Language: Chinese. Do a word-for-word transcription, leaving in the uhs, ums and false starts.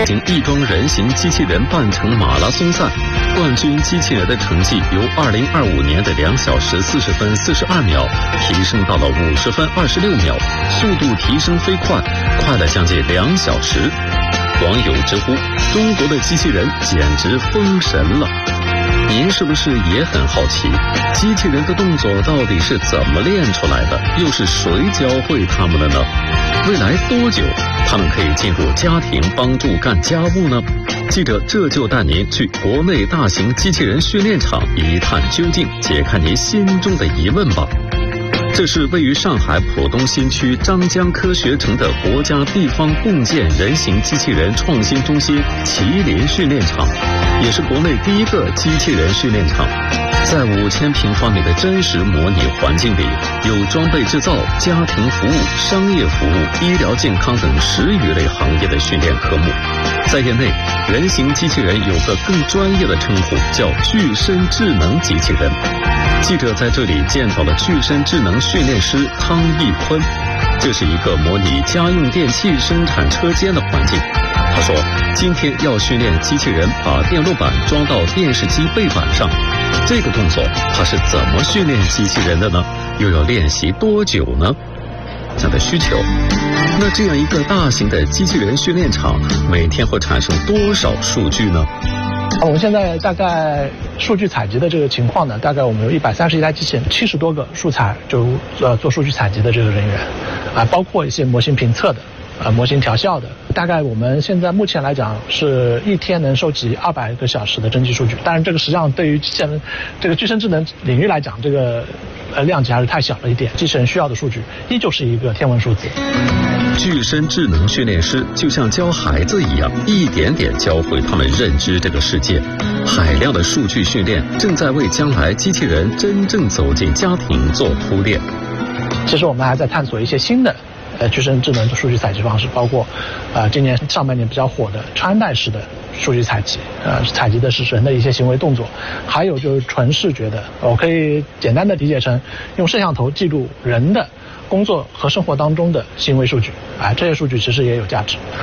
京亦庄人形机器人半程马拉松赛，冠军机器人的成绩由二零二五年的两小时四十分四十二秒提升到了五十分二十六秒，速度提升飞快，快了将近两小时。网友直呼：“中国的机器人简直封神了！”您是不是也很好奇，机器人的动作到底是怎么练出来的？又是谁教会他们的呢？未来多久他们可以进入家庭帮助干家务呢？记者这就带您去国内大型机器人训练场一探究竟，解开您心中的疑问吧。这是位于上海浦东新区张江科学城的国家地方共建人形机器人创新中心麒麟训练场，也是国内第一个机器人训练场。在五千平方米的真实模拟环境里，有装备制造、家庭服务、商业服务、医疗健康等十余类行业的训练科目。在业内，人形机器人有个更专业的称呼，叫具身智能机器人。记者在这里见到了具身智能训练师汤义坤，这是一个模拟家用电器生产车间的环境。他说，今天要训练机器人把电路板装到电视机背板上，这个动作他是怎么训练机器人的呢？又要练习多久呢？这样的需求，那这样一个大型的机器人训练场每天会产生多少数据呢？ 我们现在大概数据采集的这个情况呢，大概我们有一百三十一台机器人，七十多个数采就呃做数据采集的这个人员，啊，包括一些模型评测的，呃模型调校的。大概我们现在目前来讲是一天能收集二百个小时的真机数据。当然，这个实际上对于机器人这个具身智能领域来讲，这个呃量级还是太小了一点。机器人需要的数据依旧是一个天文数字。 具身智能训练师就像教孩子一样，一点点教会他们认知这个世界。海量的数据训练正在为将来机器人真正走进家庭做铺垫。 其实我们还在探索一些新的呃具身智能的数据采集方式，包括呃今年上半年比较火的穿戴式的数据采集，呃采集的是人的一些行为动作，还有就是纯视觉的，我可以简单的理解成用摄像头记录人的工作和生活当中的行为数据，啊，这些数据其实也有价值。